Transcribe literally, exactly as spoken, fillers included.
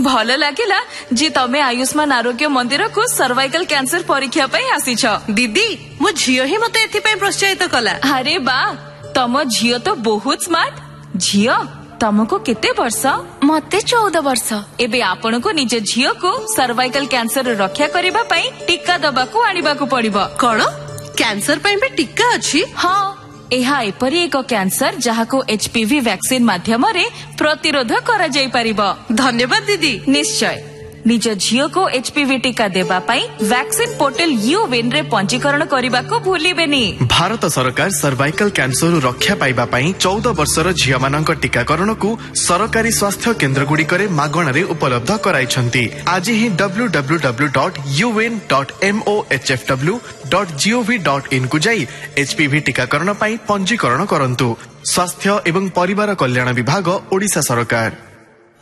भल लगिला जी तमे आयुष्मान आरोग्य मंदिर को सर्वाइकल कैंसर परीक्षा पे आसीछ। दीदी मो झियो ही मते एथि प्रोत्साहित कला। अरे बा तम झियो तो बहुत स्मार्ट। झियो तुमको केते वर्ष? मते चौदह वर्ष। एबे आपण को निज झियो को सर्वाइकल कैंसर रक्षा करिबा पई टीका दबा को आनिबा को पड़िबो। कोन कैंसर पई भी टीका अछि? हाँ एहा एपरी एक कैंसर जहाको एचपीवी वैक्सीन माध्यम रे प्रतिरोध करा जाई परिबो। धन्यवाद दीदी। निश्चय निज झियो को एचपीवी टीका देबा पई वैक्सीन पोर्टल यू विन रे पंजीकरण करबा को भूलिबेनी। भारत सरकार सर्वाइकल कैंसर रक्षा पाइबा पई चौदह वर्षर झियो मानक टीकाकरण को सरकारी स्वास्थ्य केन्द्र गुडी करे मागणा रे उपलब्ध कराइछंती। आज ही W W W dot U win dot M O H F W dot G O V dot in को जाई एचपीवी टीकाकरण पई पंजीकरण करंतु। स्वास्थ्य एवं परिवार कल्याण विभाग ओडिशा सरकार।